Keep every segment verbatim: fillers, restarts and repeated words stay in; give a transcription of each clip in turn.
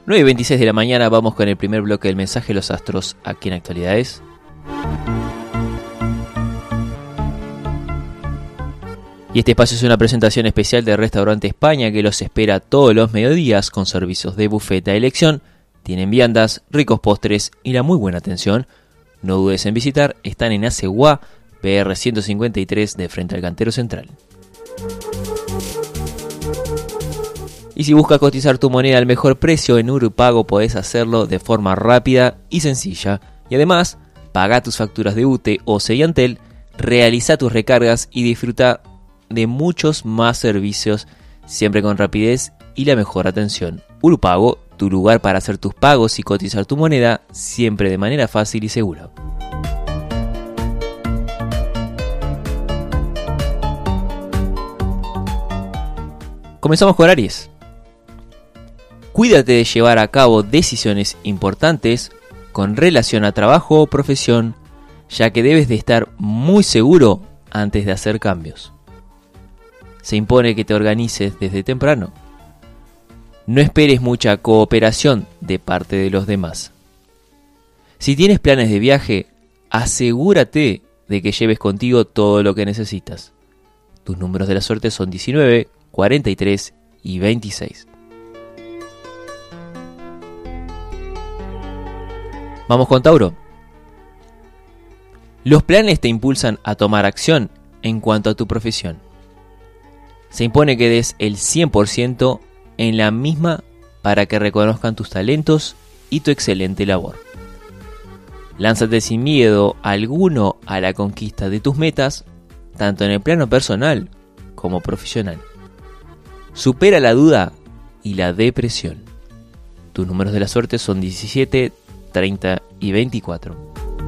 nueve y veintiséis de la mañana, vamos con el primer bloque del mensaje de los astros aquí en Actualidades. Y este espacio es una presentación especial de Restaurante España que los espera todos los mediodías con servicios de buffet a elección. Tienen viandas, ricos postres y la muy buena atención. No dudes en visitar, están en Aceguá, P R ciento cincuenta y tres de frente al Cantero Central. Y si buscas cotizar tu moneda al mejor precio en Urupago, podés hacerlo de forma rápida y sencilla. Y además, paga tus facturas de U T E o Seyantel, realiza tus recargas y disfruta de muchos más servicios, siempre con rapidez y la mejor atención. Urupago, tu lugar para hacer tus pagos y cotizar tu moneda, siempre de manera fácil y segura. Comenzamos con Aries. Cuídate de llevar a cabo decisiones importantes con relación a trabajo o profesión, ya que debes de estar muy seguro antes de hacer cambios. Se impone que te organices desde temprano. No esperes mucha cooperación de parte de los demás. Si tienes planes de viaje, asegúrate de que lleves contigo todo lo que necesitas. Tus números de la suerte son diecinueve, cuarenta y tres y veintiséis. Vamos con Tauro. Los planes te impulsan a tomar acción en cuanto a tu profesión. Se impone que des el cien por ciento en la misma para que reconozcan tus talentos y tu excelente labor. Lánzate sin miedo alguno a la conquista de tus metas, tanto en el plano personal como profesional. Supera la duda y la depresión. Tus números de la suerte son diecisiete, treinta y veinticuatro.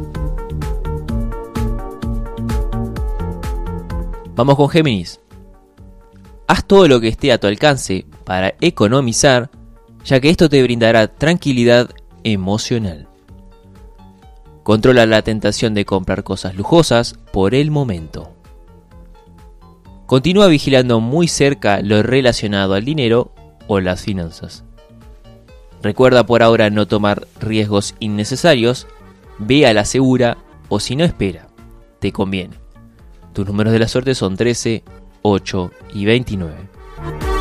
Vamos con Géminis. Haz todo lo que esté a tu alcance para economizar, ya que esto te brindará tranquilidad emocional. Controla la tentación de comprar cosas lujosas por el momento. Continúa vigilando muy cerca lo relacionado al dinero o las finanzas. Recuerda por ahora no tomar riesgos innecesarios, ve a la segura o si no espera, te conviene. Tus números de la suerte son trece, ocho y veintinueve.